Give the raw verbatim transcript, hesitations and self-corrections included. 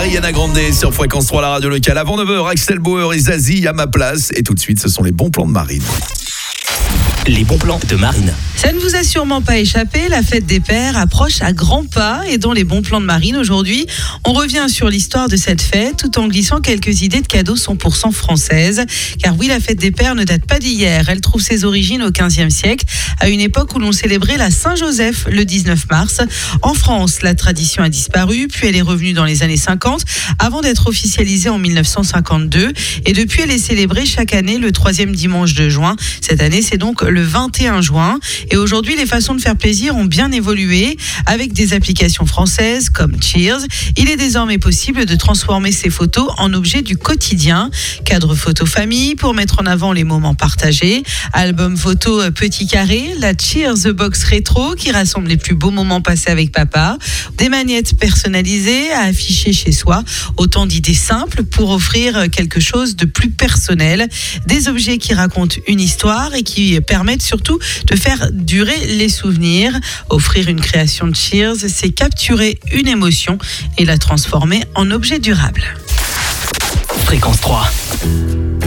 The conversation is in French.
Ariana Grande sur Fréquence trois, la radio locale. Avant neuf heures, Axel Bauer et Zazie à ma place. Et tout de suite, ce sont les bons plans de Marine. Les bons plans de Marine. Ça ne vous a sûrement pas échappé, la fête des pères approche à grands pas et dans les bons plans de Marine aujourd'hui, on revient sur l'histoire de cette fête tout en glissant quelques idées de cadeaux cent pour cent françaises. Car oui, la fête des pères ne date pas d'hier, elle trouve ses origines au quinzième siècle, à une époque où l'on célébrait la Saint-Joseph le dix-neuf mars. En France, la tradition a disparu, puis elle est revenue dans les années cinquante, avant d'être officialisée en mille neuf cent cinquante-deux. Et depuis, elle est célébrée chaque année le troisième dimanche de juin. Cette année, c'est donc le vingt et un juin. Et aujourd'hui, les façons de faire plaisir ont bien évolué. Avec des applications françaises comme Cheers, il est désormais possible de transformer ces photos en objets du quotidien. Cadre photo famille pour mettre en avant les moments partagés. Album photo petit carré, la Cheers The Box rétro qui rassemble les plus beaux moments passés avec papa. Des magnettes personnalisées à afficher chez soi. Autant d'idées simples pour offrir quelque chose de plus personnel. Des objets qui racontent une histoire et qui permettent surtout de faire durer les souvenirs. Offrir une création de Cheers, c'est capturer une émotion et la transformer en objet durable. Fréquence trois.